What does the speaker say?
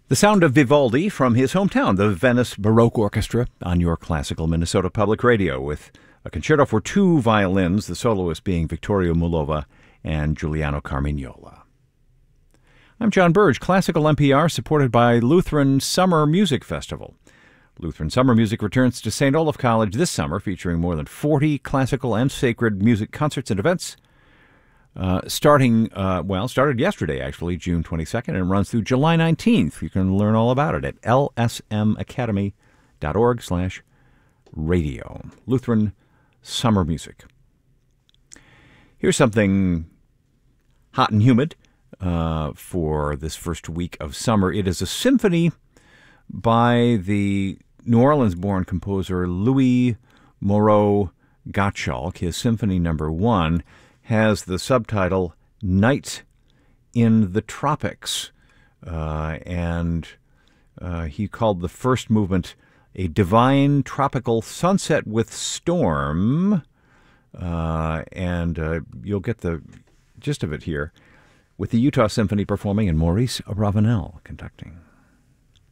The sound of Vivaldi from his hometown, the Venice Baroque Orchestra, on your classical Minnesota Public Radio, with a concerto for two violins, the soloist being Victoria Mullova and Giuliano Carmignola. I'm John Burge, Classical NPR, supported by Lutheran Summer Music Festival. Lutheran Summer Music returns to St. Olaf College this summer, featuring more than 40 classical and sacred music concerts and events. Started yesterday, actually, June 22nd, and runs through July 19th. You can learn all about it at lsmacademy.org/radio. Lutheran Summer Music. Here's something hot and humid for this first week of summer. It is a symphony by the New Orleans-born composer Louis Moreau Gottschalk. His Symphony No. 1 has the subtitle Night in the Tropics, and he called the first movement a divine tropical sunset with storm, and you'll get the gist of it here with the Utah Symphony performing and Maurice Ravenel conducting.